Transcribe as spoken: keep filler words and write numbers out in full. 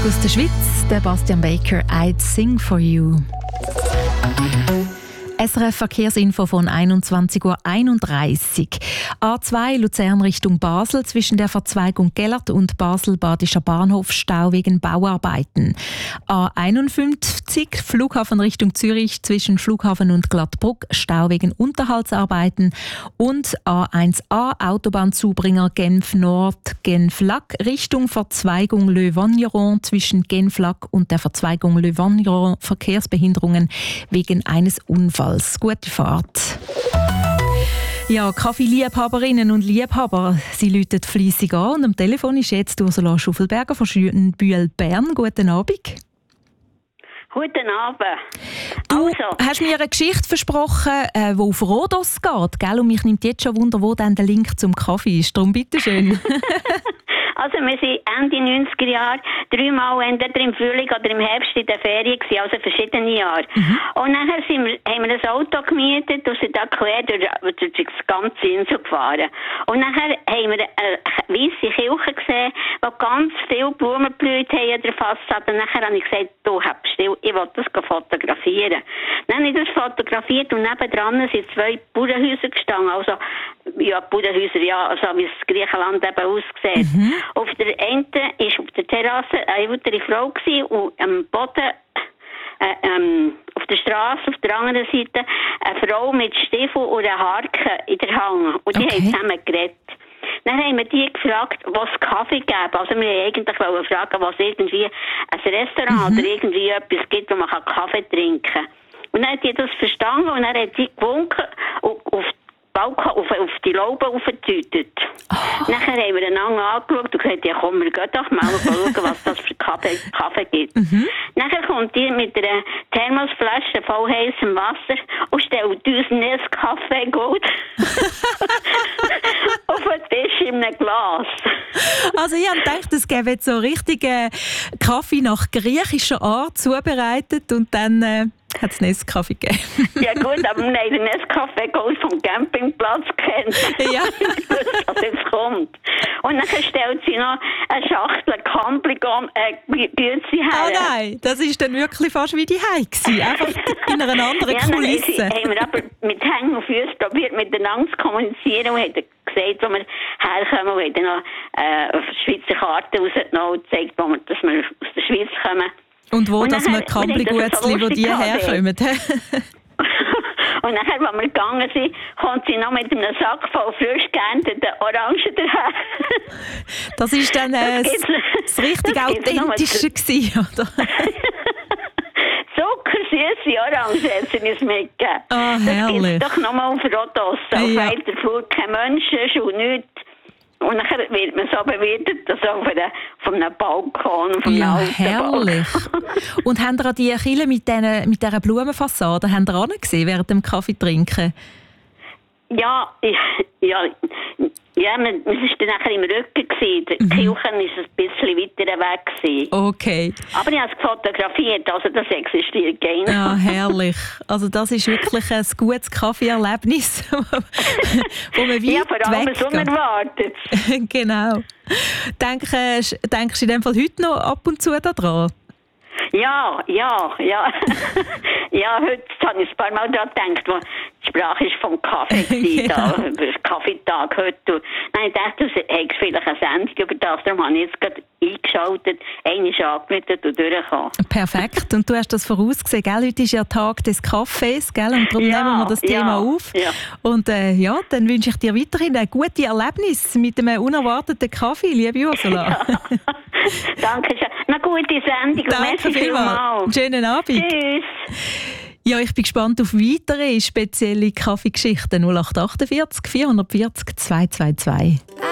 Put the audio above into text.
aus der Schweiz, der Bastian Baker, «I'd Sing for You». S R F-Verkehrsinfo von einundzwanzig Uhr einunddreißig. A zwei Luzern Richtung Basel zwischen der Verzweigung Gellert und Basel-Badischer Bahnhof Stau wegen Bauarbeiten. A einundfünfzig Flughafen Richtung Zürich zwischen Flughafen und Glattbruck Stau wegen Unterhaltsarbeiten. Und A eins A Autobahnzubringer Genf Nord Genf-Lac Richtung Verzweigung Le Vagneron zwischen Genf-Lac und der Verzweigung Le Vagneron Verkehrsbehinderungen wegen eines Unfalls. Gute Fahrt. Ja, Kaffeeliebhaberinnen und Liebhaber, sie läuten fleissig an und am Telefon ist jetzt Ursula Schuffelberger von Schönbühl Bern. Guten Abend. Guten Abend. Du also. hast mir eine Geschichte versprochen, die äh, auf Rhodos geht, gell? Und mich nimmt jetzt schon Wunder, wo dann der Link zum Kaffee ist. Darum bitteschön. Also wir sind Ende neunziger Jahre dreimal entweder im Frühling oder im Herbst in der Ferien gewesen, also verschiedene Jahre. Mhm. Und nachher sind wir, haben wir ein Auto gemietet und sind da quer durch, durch das ganze Insel gefahren. Und nachher haben wir eine weisse Kirche gesehen, wo ganz viele Blumen blüht haben an der Fassade. Und nachher habe ich gesagt, du hab still, ich will das fotografieren. Dann habe ich das fotografiert und nebendran sind zwei Bauernhäuser gestanden. Also, ja, Bauernhäuser, ja, also wie es Griechenland eben aussieht. Mhm. Auf der einen war auf der Terrasse eine ältere Frau gewesen, und am Boden, äh, ähm, auf der Straße, auf der anderen Seite, eine Frau mit Stiefel und einer Harke in der Hand. Und die okay. haben zusammen geredet. Dann haben wir die gefragt, was Kaffee gäbe. Also wir wollten eigentlich fragen, was irgendwie ein Restaurant mhm. oder irgendwie etwas gibt, wo man Kaffee trinken kann. Und dann hat die das verstanden und dann hat sie gewunken und auf Balkon auf, auf die Laube aufgetütet. Oh. Nachher haben wir einander angeschaut und gesagt, ja komm, wir gehen doch mal schauen, was das für Kaffee, Kaffee gibt. Mhm. Nachher kommt ihr mit einer Thermosflasche voll heißem Wasser und stellt uns Nescafé gut auf den Tisch in einem Glas. Also ich habe gedacht, es gäbe jetzt so richtigen Kaffee nach griechischer Art zubereitet und dann äh, hat es Nescafé gegeben. Ja gut, aber wir haben den Nescafé Gold vom Campingplatz kennt. Ja. Was jetzt kommt. Und dann stellt sie noch eine Schachtel Camplignon äh, Güezi her. Oh nein, das war dann wirklich fast wie die Heim gewesen. Einfach in einer anderen ja, Kulisse. Dann haben wir aber mit Hängen und Füßen probiert, miteinander zu kommunizieren und haben gesagt, wo wir herkommen, und haben dann noch äh, Schweizer Karte rausgenommen und gezeigt, wo wir, dass wir aus der Schweiz kommen. Und wo, und dass wir Kampli-Gutzli, wo die herkommen. Und nachher, als wir gegangen sind, kommt sie noch mit einem Sack voll frisch geernteten Orangen daher. Das war dann äh, das, das richtig das Authentische gewesen, oder? Zuckersüße Orangen hat sie uns mitgegeben. Oh, herrlich. Das gibt es doch nochmal auf Rhodos. Auf ja. weiter Flur kein Mensch und nichts. Und dann wird man so bewirtet, dass auch von, von einem Balkon, von ja, einem herrlich. Und haben ihr an die Kille mit, mit dieser Blumenfassade haben ihr angesehen während dem Kaffee trinken? Ja, ich, ja, ja, man, es war dann nachher im Rücken gewesen. Die mhm. Kirche war ein bisschen weiter weg gewesen. Okay. Aber ich habe es fotografiert, also das existiert gar nicht. Ja, herrlich. Also das ist wirklich ein gutes Kaffeeerlebnis, wo man weit ja, vor allem weggeht. so unerwartet. Genau. Denkst, denkst du in dem Fall heute noch ab und zu daran? Ja, ja, ja. Ja, heute habe ich ein paar Mal daran gedacht, wo die Sprache ist vom Kaffee, genau. da, über den Kaffeetag heute. Nein, ich dachte, du hättest vielleicht eine Sendung über das, darum habe ich jetzt gerade eingeschaltet, einmal angemeldet und durchgekommen. Perfekt, und du hast das vorausgesehen, gell? Heute ist ja Tag des Kaffees, gell? Und darum ja, nehmen wir das Thema ja, auf. Ja. Und äh, ja, dann wünsche ich dir weiterhin ein gutes Erlebnis mit einem unerwarteten Kaffee, liebe Ursula. Ja. Danke schön. Eine gute Sendung. Danke vielmals. Schönen Abend. Tschüss. Ja, ich bin gespannt auf weitere spezielle Kaffeegeschichten. null acht acht vier vier vier vier zwei zwei zwei.